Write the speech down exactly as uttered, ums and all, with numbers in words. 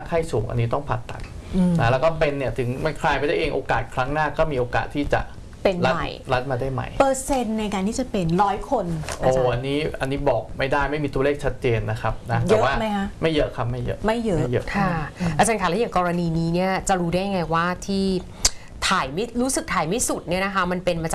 ไข้สูงอันนี้ต้องผ่าตัดนะแล้วก็เป็นเนี่ยถึงมันคลายไปได้เองโอกาสครั้งหน้าก็มีโอกาสที่จะเป็นใหม่รัดมาได้ใหม่เปอร์เซ็นต์ในการที่จะเป็นร้อยคนโอ้อันนี้อันนี้บอกไม่ได้ไม่มีตัวเลขชัดเจนนะครับนะเยอะไหมคะไม่เยอะครับไม่เยอะไม่เยอะค่ะอาจารย์คะแล้วอย่างกรณีนี้เนี่ยจะรู้ได้ไงว่าที่ถ่ายไม่รู้สึกถ่ายไม่สุดเนี่ยนะคะมันเป็นมา